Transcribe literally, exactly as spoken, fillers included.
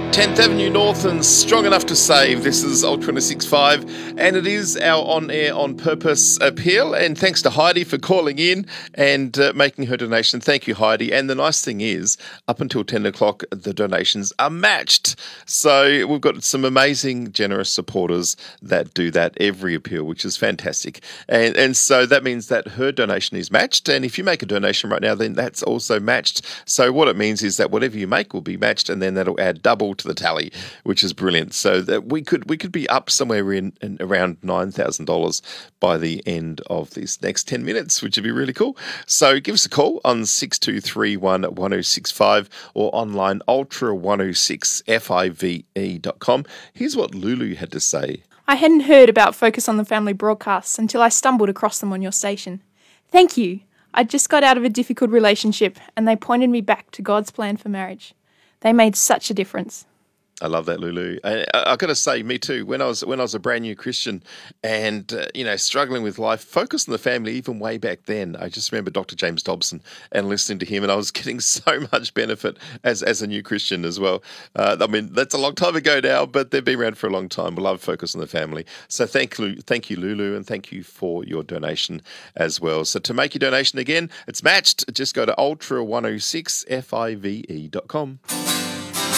tenth Avenue North and Strong Enough to Save. This is Ultra one oh six point five, and it is our on-air, on-purpose appeal. And thanks to Heidi for calling in and uh, making her donation. Thank you, Heidi. And the nice thing is, up until ten o'clock, the donations are matched. So we've got some amazing, generous supporters that do that every appeal, which is fantastic. And, and so that means that her donation is matched. And if you make a donation right now, then that's also matched. So what it means is that whatever you make will be matched, and then that'll add double to the tally, which is brilliant. So that we could we could be up somewhere in, in around nine thousand dollars by the end of these next ten minutes, which would be really cool. So give us a call on six two three one, one oh six five or online ultra one oh six five dot com. Here's what Lulu had to say. I hadn't heard about Focus on the Family broadcasts until I stumbled across them on your station. Thank you. I just got out of a difficult relationship and they pointed me back to God's plan for marriage. They made such a difference. I love that, Lulu. I, I, I've got to say, me too. When I was when I was a brand new Christian and, uh, you know, struggling with life, Focus on the Family, even way back then, I just remember Doctor James Dobson and listening to him, and I was getting so much benefit as, as a new Christian as well. Uh, I mean, that's a long time ago now, but they've been around for a long time. We love Focus on the Family. So thank you, thank you, Lulu, and thank you for your donation as well. So to make your donation again, it's matched. Just go to ultra one oh six five dot com.